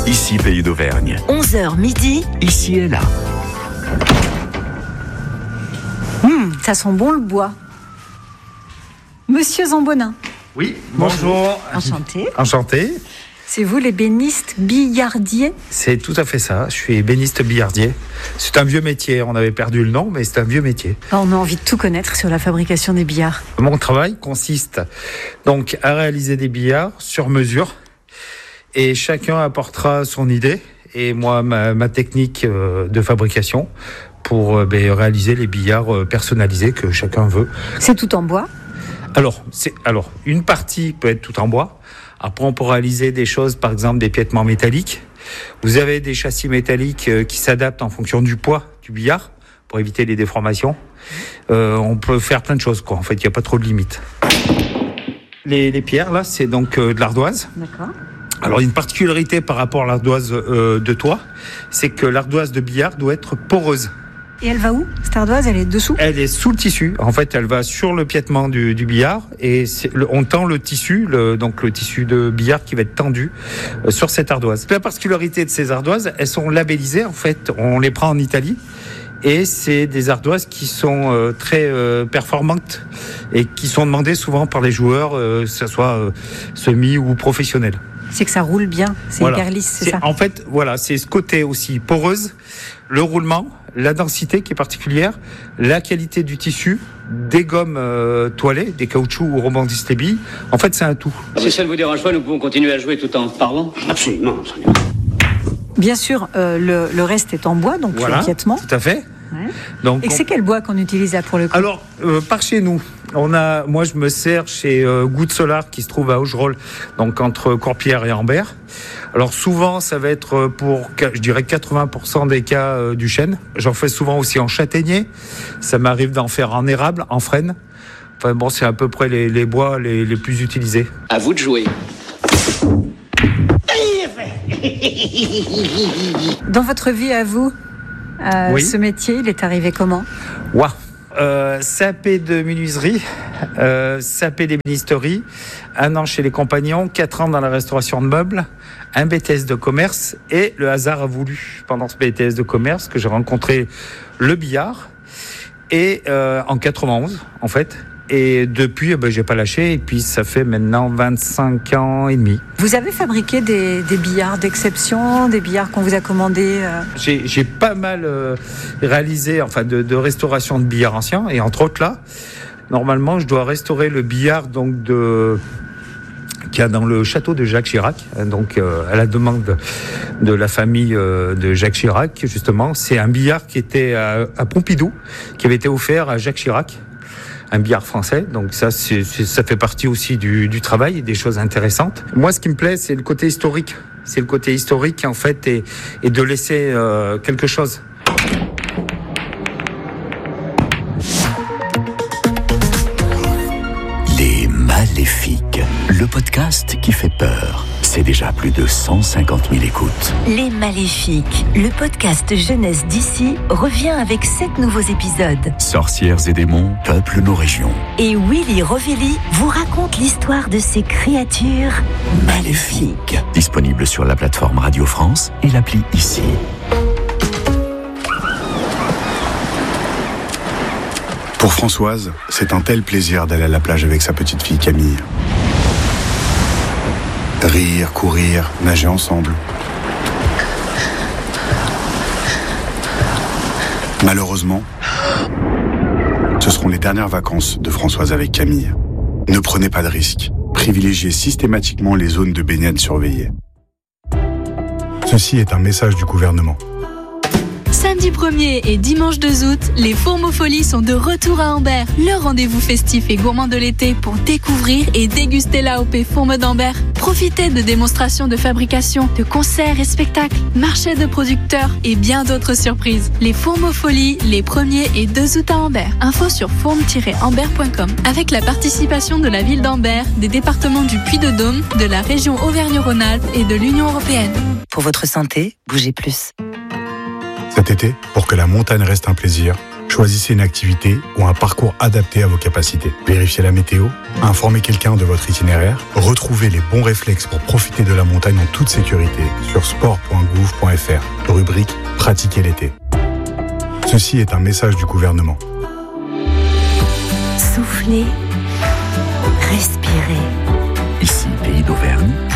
Ici Pays d'Auvergne. 11h midi. Ici et là. Ça sent bon le bois. Monsieur Zambonin. Oui, bonjour. Enchanté. Enchanté. C'est vous l'ébéniste billardier? C'est tout à fait ça, je suis ébéniste billardier. C'est un vieux métier, on avait perdu le nom, mais c'est un vieux métier. On a envie de tout connaître sur la fabrication des billards. Mon travail consiste donc à réaliser des billards sur mesure et chacun apportera son idée et moi ma technique de fabrication pour réaliser les billards personnalisés que chacun veut. C'est tout en bois? Alors, une partie peut être tout en bois. Après, on peut réaliser des choses, par exemple des piétements métalliques. Vous avez des châssis métalliques qui s'adaptent en fonction du poids du billard pour éviter les déformations. On peut faire plein de choses, quoi. En fait, il n'y a pas trop de limites. Les pierres, là, c'est donc de l'ardoise. D'accord. Alors, une particularité par rapport à l'ardoise de toit, c'est que l'ardoise de billard doit être poreuse. Et elle va où, cette ardoise? Elle est dessous? Elle est sous le tissu. En fait, elle va sur le piétement du billard et on tend le tissu, donc le tissu de billard qui va être tendu sur cette ardoise. La particularité de ces ardoises, elles sont labellisées. En fait, on les prend en Italie et c'est des ardoises qui sont très performantes et qui sont demandées souvent par les joueurs, que ce soit semi ou professionnels. C'est que ça roule bien, c'est voilà. Hyper lisse, c'est ça? En fait, voilà, c'est ce côté aussi poreuse, le roulement, la densité qui est particulière, la qualité du tissu, des gommes toilées, des caoutchoucs où rebondissent les billes. En fait, c'est un tout. Si ça ne vous dérange pas, nous pouvons continuer à jouer tout en parlant. Absolument. Bien sûr, le reste est en bois, donc voilà, le piétement. Tout à fait. Ouais. Donc, et c'est quel bois qu'on utilise là pour le coup? Alors, par chez nous, moi je me sers chez Goutte Solar qui se trouve à Augerolles, donc entre Courpierre et Ambert. Alors souvent, ça va être pour, je dirais, 80% des cas du chêne. J'en fais souvent aussi en châtaignier. Ça m'arrive d'en faire en érable, en frêne. Enfin bon, c'est à peu près les bois les plus utilisés. À vous de jouer. Dans votre vie à vous, oui. Ce métier, il est arrivé comment? Waouh. CAP de menuiserie, CAP d'ébénisterie, 1 an chez les Compagnons, 4 ans dans la restauration de meubles, un BTS de commerce et le hasard a voulu pendant ce BTS de commerce que j'ai rencontré le billard et en 91 en fait. Et depuis, j'ai pas lâché. Et puis, ça fait maintenant 25 ans et demi. Vous avez fabriqué des billards d'exception, des billards qu'on vous a commandés J'ai pas mal réalisé, de restauration de billards anciens. Et entre autres, là, normalement, je dois restaurer le billard donc qu'il y a dans le château de Jacques Chirac, donc à la demande de la famille de Jacques Chirac, justement. C'est un billard qui était à Pompidou, qui avait été offert à Jacques Chirac. Un billard français, donc ça fait partie aussi du travail et des choses intéressantes. Moi, ce qui me plaît, c'est le côté historique. C'est le côté historique, en fait, et de laisser quelque chose. Les Maléfiques, le podcast qui fait peur. C'est déjà plus de 150 000 écoutes. Les Maléfiques, le podcast jeunesse d'ici, revient avec 7 nouveaux épisodes. Sorcières et démons peuplent nos régions. Et Willy Rovelli vous raconte l'histoire de ces créatures maléfiques. Disponible sur la plateforme Radio France et l'appli Ici. Pour Françoise, c'est un tel plaisir d'aller à la plage avec sa petite fille Camille. Rire, courir, nager ensemble. Malheureusement, ce seront les dernières vacances de Françoise avec Camille. Ne prenez pas de risques. Privilégiez systématiquement les zones de baignade surveillées. Ceci est un message du gouvernement. Samedi 1er et dimanche 2 août, les Fourmofolies sont de retour à Ambert. Le rendez-vous festif et gourmand de l'été pour découvrir et déguster l'AOP Fourme d'Ambert. Profitez de démonstrations de fabrication, de concerts et spectacles, marchés de producteurs et bien d'autres surprises. Les Fourmofolies, les 1er et 2 août à Ambert. Info sur fourme-ambert.com. Avec la participation de la ville d'Ambert, des départements du Puy-de-Dôme, de la région Auvergne-Rhône-Alpes et de l'Union européenne. Pour votre santé, bougez plus. Cet été, pour que la montagne reste un plaisir, Choisissez une activité ou un parcours adapté à vos capacités. Vérifiez la météo, informez quelqu'un de votre itinéraire, retrouvez les bons réflexes pour profiter de la montagne en toute sécurité sur sport.gouv.fr, rubrique « Pratiquer l'été ». Ceci est un message du gouvernement. Soufflez, respirez. Ici, Pays d'Auvergne,